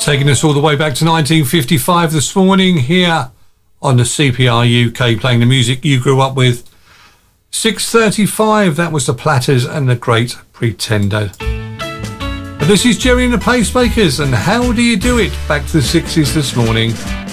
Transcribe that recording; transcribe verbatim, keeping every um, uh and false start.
Taking us all the way back to nineteen fifty-five this morning here on the C P R U K, playing the music you grew up with. six thirty-five, that was the Platters and the Great Pretender. But this is Jerry and the Pacemakers, and How Do You Do It? Back to the sixties this morning.